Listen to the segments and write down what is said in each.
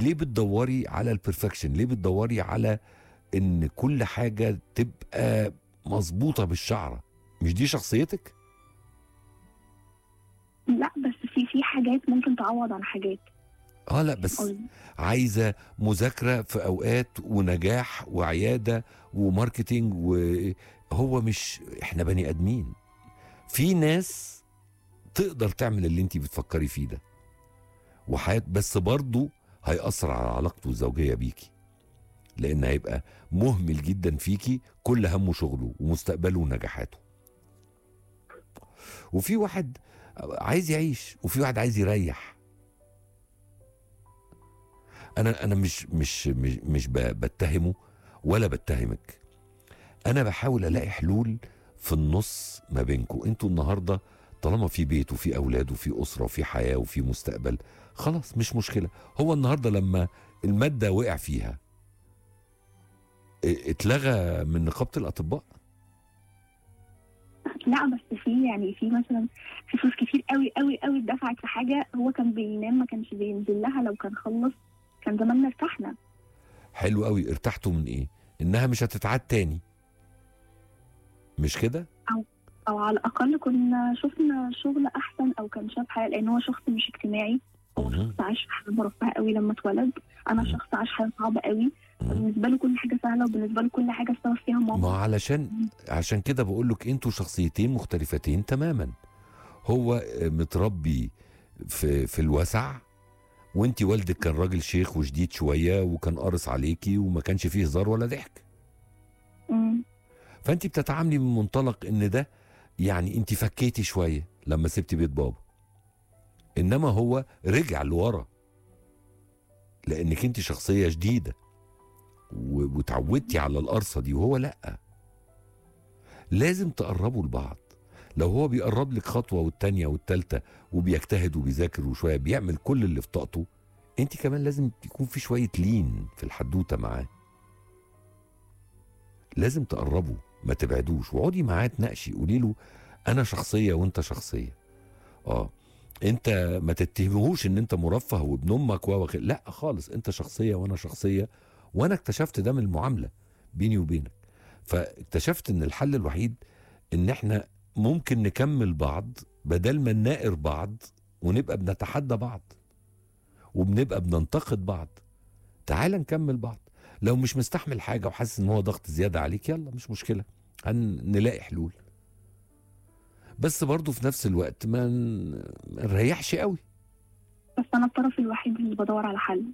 ليه بتدوري على البرفكشن؟ ليه بتدوري على ان كل حاجة تبقى مظبوطة بالشعرة؟ مش دي شخصيتك؟ لا بس في حاجات ممكن تعوض عن حاجات. لا بس قصدي عايزة مذاكرة في اوقات، ونجاح، وعيادة، وماركتينج، وهو مش احنا بني ادمين. في ناس تقدر تعمل اللي انت بتفكري فيه ده وحياة، بس برضه هيأثر على علاقته الزوجية بيكي، لان هيبقى مهمل جدا فيكي، كل همه شغله ومستقبله ونجاحاته. وفي واحد عايز يعيش، وفي واحد عايز يريح. انا مش بتهمه ولا بتهمك، انا بحاول الاقي حلول في النص ما بينكم. انتوا النهارده طالما في بيت وفي اولاد وفي اسره وفي حياه وفي مستقبل، خلاص مش مشكله. هو النهارده لما الماده وقع فيها اتلغى من نقابه الاطباء؟ لا بس في مثلا في فلوس كتير قوي قوي قوي اتدفعت في حاجه هو كان بينام ما كانش بينزل لها، لو كان خلص كان زماننا ارتحنا. حلو قوي. ارتحتوا من ايه؟ انها مش هتتعاد تاني، مش كده؟ او على الاقل كنا شفنا شغل احسن، او كان شاف حياه، لان هو شخص مش اجتماعي. هو مهم. شخص عاش في حياه مرفهه قوي لما اتولد. انا مهم. شخص عاش حياه صعبه قوي. مهم. بالنسبه له كل حاجه سهله، وبالنسبه له كل حاجه استوى فيها ما ماما. عشان كده بقول لك انتوا شخصيتين مختلفتين تماما. هو متربي في الوسع، وانت والدك كان راجل شيخ وشديد شويه، وكان قارص عليكي، وما كانش فيه هزار ولا ضحك. مم. فانت بتتعاملي من منطلق ان ده يعني انت فكيتي شويه لما سبتي بيت بابا، انما هو رجع لورا لانك انت شخصيه جديده وتعودتي على القرصه دي، وهو لا. لازم تقربوا لبعض. لو هو بيقرب لك خطوه والتانيه والتالته، وبيجتهد وبيذاكر وشويه بيعمل كل اللي في طاقته، انت كمان لازم يكون في شويه لين في الحدوته معاه. لازم تقربوا، ما تبعدوش، واقعدي معاه تناقشي، قولي له انا شخصيه وانت شخصيه. انت ما تتهمهوش ان انت مرفه وابن امك لا خالص، انت شخصيه وانا شخصيه. وانا اكتشفت ده من المعامله بيني وبينك. فاكتشفت ان الحل الوحيد ان احنا ممكن نكمل بعض بدل ما نناقر بعض ونبقى بنتحدى بعض وبنبقى بننتقد بعض. تعال نكمل بعض. لو مش مستحمل حاجه وحاسس ان هو ضغط زياده عليك، يلا مش مشكله، هنلاقي حلول. بس برضو في نفس الوقت ما نريحش قوي. بس انا الطرف الوحيد اللي بدور على حل.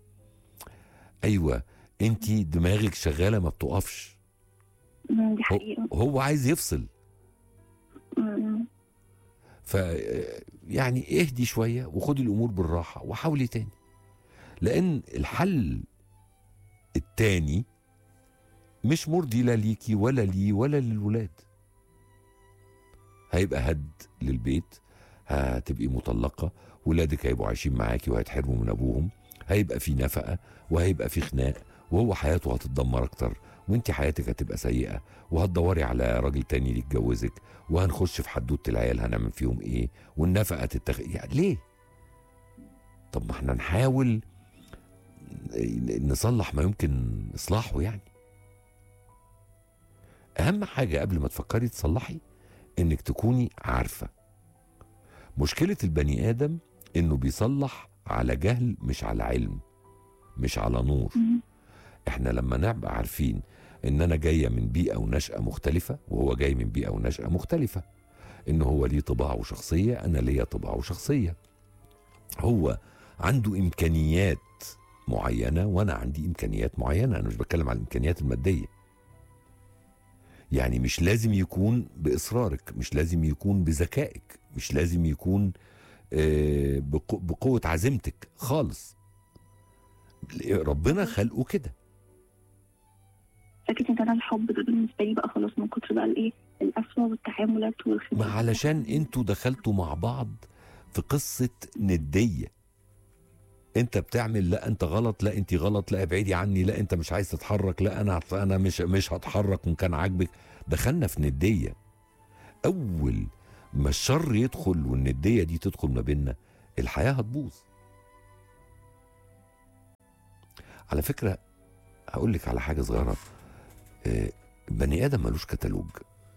ايوه، انت دماغك شغاله ما بتقفش. دي حقيقه. هو عايز يفصل. مم. ف يعني اهدي شويه وخدي الامور بالراحه وحاولي تاني، لان الحل التاني مش مرضي لا ليكي ولا لي ولا للولاد. هيبقى هد للبيت، هتبقي مطلقه، ولادك هيبقوا عايشين معاكي وهيتحرموا من ابوهم، هيبقى في نفقه وهيبقى في خناق، وهو حياته هتتدمر اكتر، وانت حياتك هتبقى سيئه، وهتدوري على راجل تاني يتجوزك، وهنخش في حدوته العيال هنعمل فيهم ايه، والنفقه يعني ليه؟ طب ما احنا نحاول نصلح ما يمكن اصلاحه يعني. اهم حاجه قبل ما تفكري تصلحي انك تكوني عارفه. مشكله البني ادم انه بيصلح على جهل، مش على علم، مش على نور. مم. احنا لما نبقى عارفين ان انا جايه من بيئه ونشأة مختلفه، وهو جاي من بيئه ونشأة مختلفه، ان هو ليه طباع وشخصيه، انا ليا طباع وشخصيه، هو عنده امكانيات معينه وانا عندي امكانيات معينه. انا مش بتكلم على الامكانيات الماديه، يعني مش لازم يكون باصرارك، مش لازم يكون بذكائك، مش لازم يكون بقوه عزيمتك خالص. ربنا خلقه كده. فكرة ان انا الحب ده بالنسبه لي بقى خلاص من كتر بقى الايه القسوه والتعاملات ما والخدمات. علشان انتوا دخلتوا مع بعض في قصة ندية. انت بتعمل، لا انت غلط، لا انت غلط، لا ابعدي عني، لا انت مش عايز تتحرك، لا انا مش هتحرك وان كان عاجبك. دخلنا في ندية. اول ما الشر يدخل والندية دي تدخل ما بيننا، الحياة هتبوظ. على فكرة هقول لك على حاجة صغيرة، بني آدم ملوش كتالوج،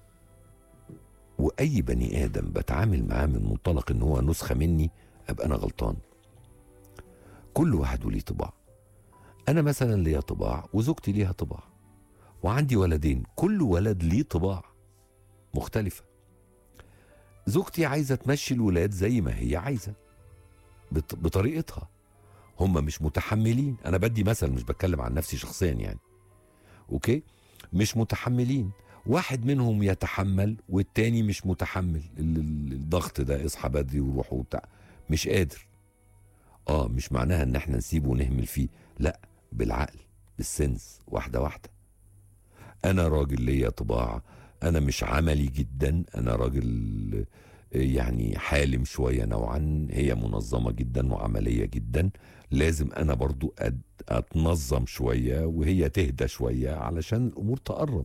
وأي بني آدم بتعامل معاه من منطلق إن هو نسخة مني أبقى أنا غلطان. كل واحد وليه طباع. أنا مثلا ليا طباع وزوجتي ليها طباع، وعندي ولدين كل ولد ليه طباع مختلفة. زوجتي عايزة تمشي الولاد زي ما هي عايزة بطريقتها، هم مش متحملين. أنا بدي مثل، مش بتكلم عن نفسي شخصيا يعني، أوكي؟ مش متحملين. واحد منهم يتحمل والتاني مش متحمل الضغط ده، اصحى بدري وروح وبتاع، مش قادر. مش معناها ان احنا نسيبه ونهمل فيه، لا، بالعقل بالسنس، واحدة واحدة. انا راجل ليا طباع، انا مش عملي جدا، انا راجل يعني حالم شوية نوعا، هي منظمة جدا وعملية جدا. لازم انا برضو اتنظم شوية وهي تهدى شوية علشان الامور تقرب.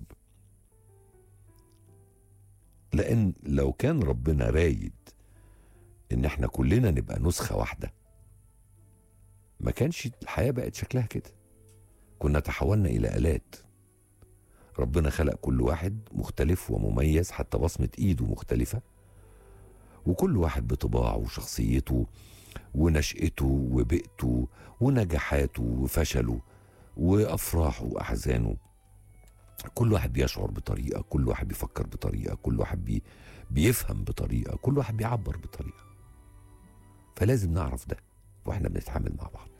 لان لو كان ربنا رايد ان احنا كلنا نبقى نسخة واحدة، ما كانش الحياة بقت شكلها كده، كنا تحولنا الى آلات. ربنا خلق كل واحد مختلف ومميز، حتى بصمة ايده مختلفة، وكل واحد بطباعه وشخصيته ونشأته وبيئته ونجاحاته وفشله وأفراحه وأحزانه. كل واحد بيشعر بطريقة، كل واحد بيفكر بطريقة، كل واحد بيفهم بطريقة، كل واحد بيعبر بطريقة. فلازم نعرف ده واحنا بنتعامل مع بعض.